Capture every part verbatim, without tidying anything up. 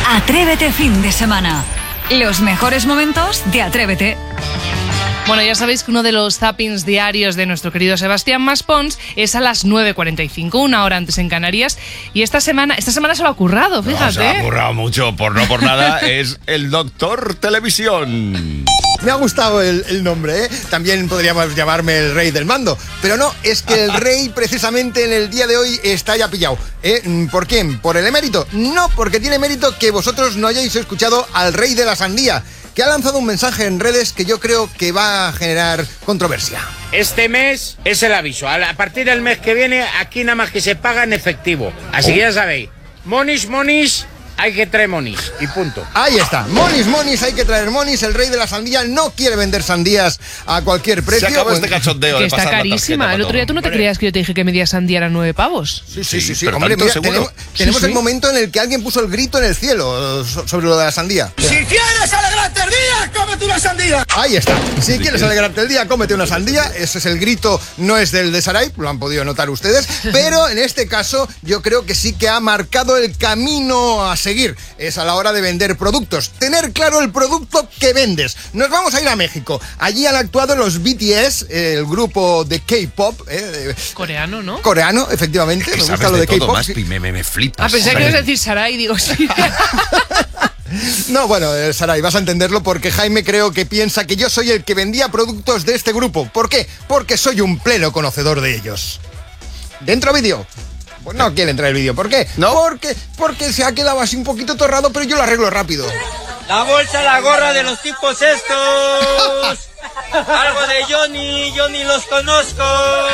Atrévete fin de semana. Los mejores momentos de Atrévete. Bueno, ya sabéis que uno de los zappings diarios de nuestro querido Sebastián Maspons es a las nueve cuarenta y cinco, una hora antes en Canarias. Y esta semana, esta semana se lo ha currado, fíjate. No, se lo ha currado mucho, por no por nada, es el Doctor Televisión. Me ha gustado el, el nombre, ¿eh? También podríamos llamarme el Rey del Mando. Pero no, es que el Rey precisamente en el día de hoy está ya pillado. ¿Eh? ¿Por qué? ¿Por el emérito? No, porque tiene mérito que vosotros no hayáis escuchado al Rey de la Sandía, que ha lanzado un mensaje en redes que yo creo que va a generar controversia. Este mes es el aviso. A partir del mes que viene, aquí nada más que se paga en efectivo. Así que ya sabéis, monis, monis, hay que traer monis y punto. Ahí está, monis, monis, hay que traer monis. El Rey de la Sandía no quiere vender sandías a cualquier precio. Se acabó este cachondeo que de está pasar la carísima. tarjeta, El otro día tú no te hombre. creías que yo te dije que media sandía era nueve pavos. Sí, sí, sí, sí. pero Hombre, tanto, mira, seguro. tenemos, Sí, tenemos sí. el momento en el que alguien puso el grito en el cielo so- sobre lo de la sandía. Si quieres alegrarte el día, cómete una sandía. Ahí está. Si quieres alegrarte el día, cómete una sandía. Ese es el grito, no es del de Sarai, lo han podido notar ustedes. Pero en este caso, yo creo que sí que ha marcado el camino a seguir. Es a la hora de vender productos. Tener claro el producto que vendes. Nos vamos a ir a México. Allí han actuado los B T S, el grupo de K-pop. Eh, Coreano, ¿no? coreano, efectivamente. Que Me sabes gusta lo de, de todo, K-pop. Maspi, me, me, me flipas. Ah, pensé que ibas a decir Sarai, digo sí. No, bueno, eh, Sarai, vas a entenderlo porque Jaime creo que piensa que yo soy el que vendía productos de este grupo. ¿Por qué? Porque soy un pleno conocedor de ellos. ¿Dentro vídeo? Pues no quiere entrar el vídeo. ¿Por qué? ¿No? Porque, porque se ha quedado así un poquito torrado, pero yo lo arreglo rápido. La bolsa, la gorra de los tipos estos. Algo de Johnny, yo ni los conozco.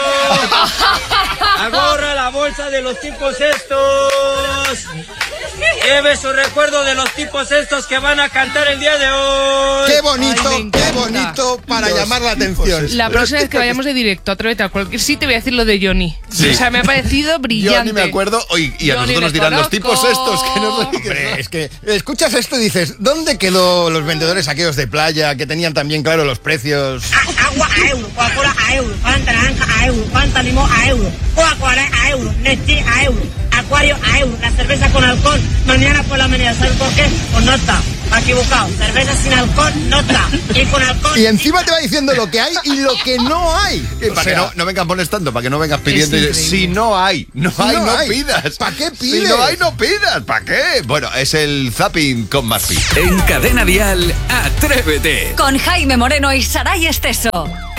La gorra, la bolsa de los tipos estos. Lleve su recuerdo de los tipos estos que van a cantar el día de hoy. ¡Qué bonito, Ay, me qué encanta. bonito para Los llamar la tipos atención! La próxima vez que vayamos de directo, Atrévete a cualquier sitio, voy a decir lo de Johnny. Sí. O sea, me ha parecido brillante. Yo ni me acuerdo. Oye, y a Yo ni nosotros nos les dirán los conozco. tipos estos que nos Hombre, es que escuchas esto y dices, ¿dónde quedó los vendedores aquellos de playa que tenían también claro los precios? Agua a euro, Coca-Cola a euro, Fanta naranja a euro, Fanta limón a euro, Coca-Cola a euro, Nestlé a euro, Acuario a euro, la cerveza con alcohol, mañana por la mañana, ¿sabes por qué? Pues no está, ha equivocado, cerveza sin alcohol no está, y con alcohol... Y encima te va diciendo lo que hay y lo que no hay. Y O para sea, que no, no vengas molestando, para que no vengas pidiendo. Es y- increíble. si no hay, no hay, no no, hay. pidas. ¿Pa' qué Si pides? no hay, no pidas. ¿Para qué? Bueno, es el zapping con Maspi. En Cadena Dial, Atrévete. Con Jaime Moreno y Saray Esteso.